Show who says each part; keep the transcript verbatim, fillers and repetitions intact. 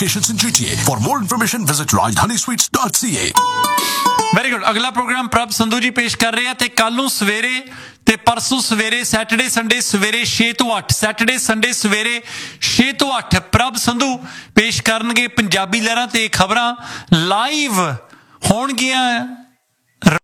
Speaker 1: locations in G T A. For more information, visit rajdhani sweets dot c a.
Speaker 2: Very good. ਅਗਲਾ programme ਪ੍ਰਭ ਸੰਧੂ ਜੀ ਪੇਸ਼ ਕਰ ਰਹੇ ਆ ਤੇ ਕੱਲ ਨੂੰ ਸਵੇਰੇ ਤੇ ਪਰਸੋਂ ਸਵੇਰੇ ਸੈਟਰਡੇ ਸੰਡੇ ਸਵੇਰੇ ਛੇ ਤੋਂ ਅੱਠ ਸੈਟਰਡੇ ਸੰਡੇ ਸਵੇਰੇ ਛੇ ਤੋਂ ਅੱਠ ਪ੍ਰਭ ਸੰਧੂ ਪੇਸ਼ ਕਰਨਗੇ ਪੰਜਾਬੀ ਲਹਿਰਾਂ ਤੇ ਖਬਰਾਂ ਲਾਈਵ ਹੋਣਗੀਆਂ